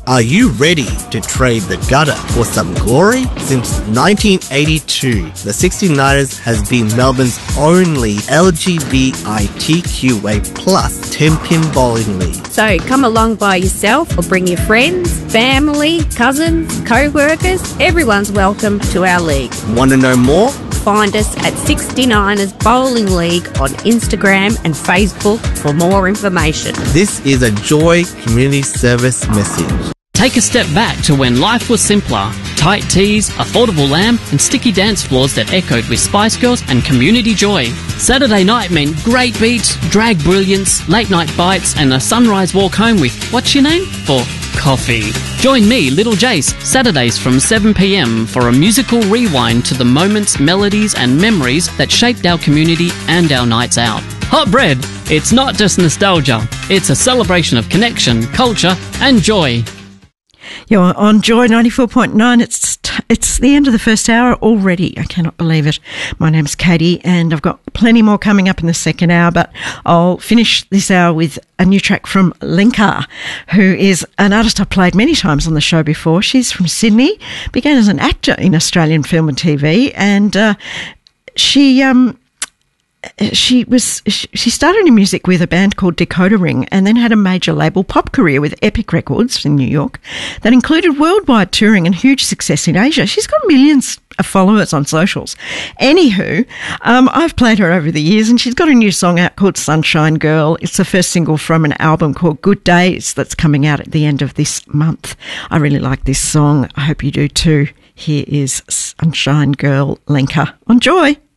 Are you ready to trade the gutter for some glory? Since 1982, the 69ers has been Melbourne's only LGBTQA plus 10-pin bowling league. So come along by yourself or bring your friends, family, cousins, co-workers. Everyone's welcome to our league. Want to know more? Find us at 69ers Bowling League on Instagram and Facebook for more information. This is a Joy Community Service message. Take a step back to when life was simpler. Tight tees, affordable lamb and sticky dance floors that echoed with Spice Girls and community joy. Saturday night meant great beats, drag brilliance, late night bites and a sunrise walk home with, what's your name? For coffee. Join me, Little Jace, Saturdays from 7pm for a musical rewind to the moments, melodies and memories that shaped our community and our nights out. Hot bread! It's not just nostalgia, it's a celebration of connection, culture and joy. You're on Joy 94.9. It's the end of the first hour already. I cannot believe it. My name's Katie and I've got plenty more coming up in the second hour, but I'll finish this hour with a new track from Lenka, who is an artist I've played many times on the show before. She's from Sydney, began as an actor in Australian film and TV, and she started in music with a band called Decoder Ring and then had a major label pop career with Epic Records in New York that included worldwide touring and huge success in Asia. She's got millions of followers on socials. Anywho, I've played her over the years and she's got a new song out called Sunshine Girl. It's the first single from an album called Good Days that's coming out at the end of this month. I really like this song. I hope you do too. Here is Sunshine Girl, Lenka on Joy.